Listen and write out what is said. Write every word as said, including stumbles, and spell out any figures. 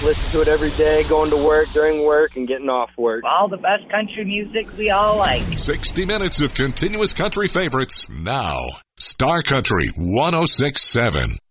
Listen to it every day, going to work, during work, and getting off work. All the best country music we all like. sixty minutes of continuous country favorites now. Star Country one oh six point seven.